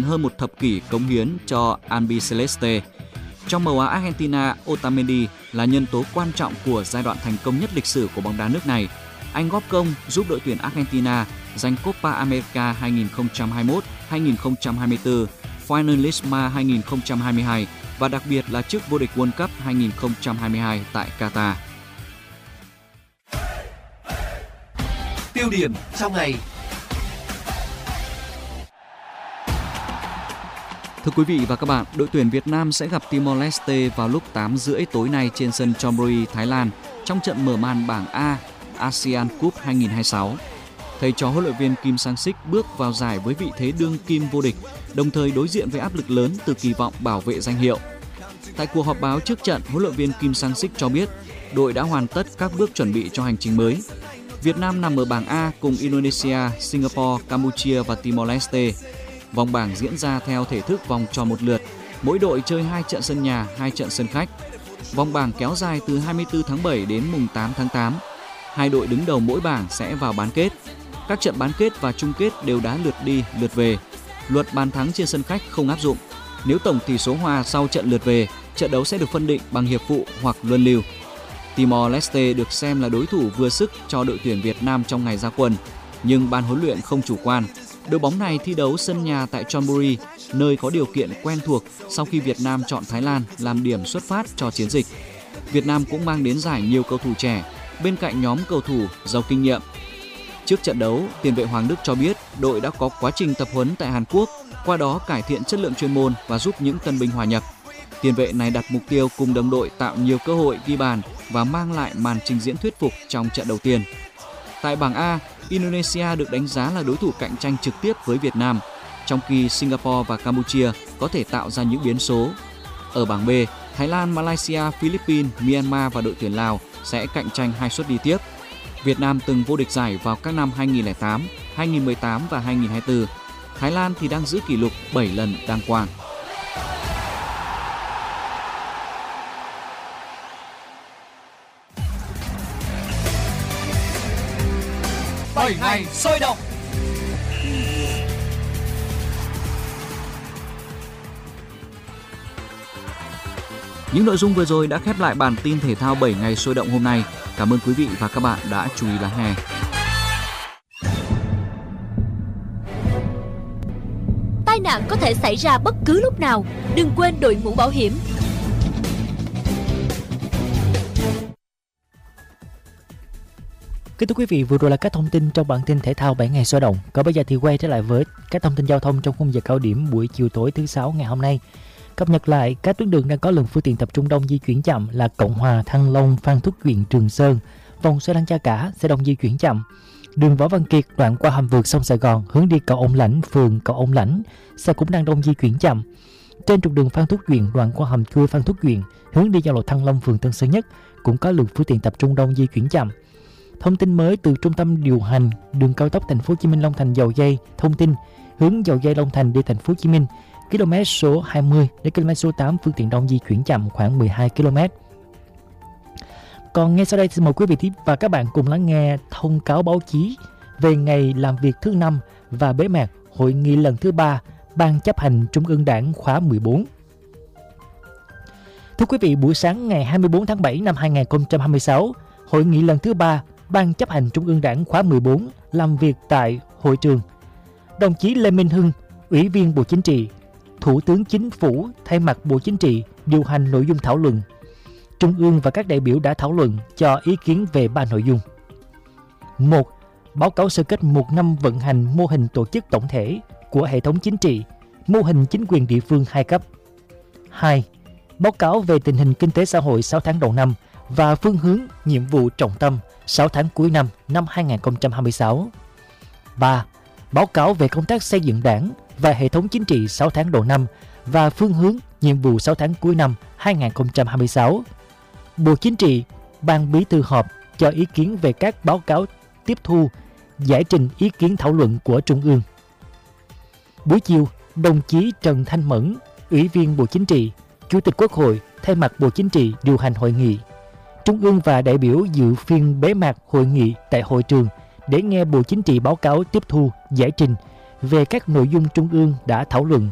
hơn một thập kỷ cống hiến cho Albiceleste. Trong màu áo Argentina, Otamendi là nhân tố quan trọng của giai đoạn thành công nhất lịch sử của bóng đá nước này. Anh góp công giúp đội tuyển Argentina giành Copa America 2021, 2024, Finalisma 2022 và đặc biệt là chức vô địch World Cup 2022 tại Qatar. Tiêu điểm trong ngày. Thưa quý vị và các bạn, đội tuyển Việt Nam sẽ gặp Timor-Leste vào lúc 8 rưỡi tối nay trên sân Chonburi, Thái Lan trong trận mở màn bảng A ASEAN Cup 2026. Thầy trò huấn luyện viên Kim Sang-sik bước vào giải với vị thế đương kim vô địch, đồng thời đối diện với áp lực lớn từ kỳ vọng bảo vệ danh hiệu. Tại cuộc họp báo trước trận, huấn luyện viên Kim Sang-sik cho biết đội đã hoàn tất các bước chuẩn bị cho hành trình mới. Việt Nam nằm ở bảng A cùng Indonesia, Singapore, Campuchia và Timor-Leste. Vòng bảng diễn ra theo thể thức vòng tròn một lượt, mỗi đội chơi 2 trận sân nhà, 2 trận sân khách. Vòng bảng kéo dài từ 24 tháng 7 đến mùng 8 tháng 8. Hai đội đứng đầu mỗi bảng sẽ vào bán kết. Các trận bán kết và chung kết đều đá lượt đi, lượt về. Luật bàn thắng trên sân khách không áp dụng. Nếu tổng tỷ số hòa sau trận lượt về, trận đấu sẽ được phân định bằng hiệp phụ hoặc luân lưu. Timor-Leste được xem là đối thủ vừa sức cho đội tuyển Việt Nam trong ngày ra quân, nhưng ban huấn luyện không chủ quan. Đội bóng này thi đấu sân nhà tại Chonburi, nơi có điều kiện quen thuộc sau khi Việt Nam chọn Thái Lan làm điểm xuất phát cho chiến dịch. Việt Nam cũng mang đến giải nhiều cầu thủ trẻ, bên cạnh nhóm cầu thủ giàu kinh nghiệm. Trước trận đấu, tiền vệ Hoàng Đức cho biết đội đã có quá trình tập huấn tại Hàn Quốc, qua đó cải thiện chất lượng chuyên môn và giúp những tân binh hòa nhập. Tiền vệ này đặt mục tiêu cùng đồng đội tạo nhiều cơ hội ghi bàn và mang lại màn trình diễn thuyết phục trong trận đầu tiên. Tại bảng A, Indonesia được đánh giá là đối thủ cạnh tranh trực tiếp với Việt Nam, trong khi Singapore và Campuchia có thể tạo ra những biến số. Ở bảng B, Thái Lan, Malaysia, Philippines, Myanmar và đội tuyển Lào sẽ cạnh tranh 2 suất đi tiếp. Việt Nam từng vô địch giải vào các năm 2008, 2018 và 2024. Thái Lan thì đang giữ kỷ lục 7 lần đăng quang. Bảy ngày sôi động. Những nội dung vừa rồi đã khép lại bản tin thể thao 7 ngày sôi động hôm nay. Cảm ơn quý vị và các bạn đã chú ý lắng nghe. Tai nạn có thể xảy ra bất cứ lúc nào. Đừng quên đội mũ bảo hiểm. Kính thưa quý vị, vừa rồi là các thông tin trong bản tin thể thao 7 ngày sôi động. Còn bây giờ thì quay trở lại với các thông tin giao thông trong khung giờ cao điểm buổi chiều tối thứ Sáu ngày hôm nay. Cập nhật lại các tuyến đường đang có lượng phương tiện tập trung đông di chuyển chậm là Cộng Hòa, Thăng Long, Phan Thúc Duyện, Trường Sơn, vòng xoay Lăng Cha Cả sẽ đông di chuyển chậm. Đường Võ Văn Kiệt đoạn qua hầm vượt sông Sài Gòn hướng đi cầu Ông Lãnh, phường cầu Ông Lãnh sẽ cũng đang đông di chuyển chậm. Trên trục đường Phan Thúc Duyện đoạn qua hầm chui Phan Thúc Duyện hướng đi giao lộ Thăng Long, phường Tân Sơn Nhất cũng có lượng phương tiện tập trung đông di chuyển chậm. Thông tin mới từ Trung tâm điều hành đường cao tốc Thành phố Hồ Chí Minh Long Thành Dầu Giây thông tin hướng Dầu Giây Long Thành đi Thành phố Hồ Chí Minh km số 20 đến km số 8 phương tiện đông di chuyển chậm khoảng 12 km. Còn ngay sau đây xin mời quý vị và các bạn cùng lắng nghe thông cáo báo chí về ngày làm việc thứ 5 và bế mạc hội nghị lần thứ 3 Ban chấp hành Trung ương Đảng khóa 14. Thưa quý vị, buổi sáng ngày 24 tháng 7 năm 2026, hội nghị lần thứ 3 Ban chấp hành Trung ương Đảng khóa 14 làm việc tại hội trường. Đồng chí Lê Minh Hưng, Ủy viên Bộ Chính trị, Thủ tướng Chính phủ thay mặt Bộ Chính trị điều hành nội dung thảo luận. Trung ương và các đại biểu đã thảo luận cho ý kiến về 3 nội dung. 1. Báo cáo sơ kết 1 năm vận hành mô hình tổ chức tổng thể của hệ thống chính trị, mô hình chính quyền địa phương 2 cấp. 2. Báo cáo về tình hình kinh tế xã hội 6 tháng đầu năm và phương hướng nhiệm vụ trọng tâm 6 tháng cuối năm 2026. 3. Báo cáo về công tác xây dựng Đảng và hệ thống chính trị 6 tháng đầu năm và phương hướng nhiệm vụ 6 tháng cuối năm 2026. Bộ Chính trị, Ban Bí thư họp cho ý kiến về các báo cáo tiếp thu, giải trình ý kiến thảo luận của Trung ương. Buổi chiều, đồng chí Trần Thanh Mẫn, Ủy viên Bộ Chính trị, Chủ tịch Quốc hội thay mặt Bộ Chính trị điều hành hội nghị. Trung ương và đại biểu dự phiên bế mạc hội nghị tại hội trường để nghe Bộ Chính trị báo cáo tiếp thu, giải trình về các nội dung Trung ương đã thảo luận